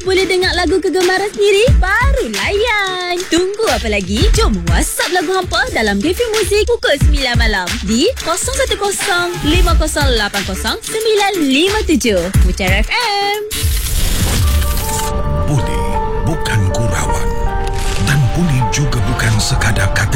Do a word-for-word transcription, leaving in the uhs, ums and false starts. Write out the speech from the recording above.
boleh dengar lagu kegemaran sendiri? Baru layan. Tunggu apa lagi? Jom WhatsApp lagu hampa dalam Cafe Muzik pukul sembilan malam di kosong satu kosong lima kosong lapan kosong sembilan lima tujuh. Mutiara F M. Boleh bukan gurauan dan boleh juga bukan sekadar kata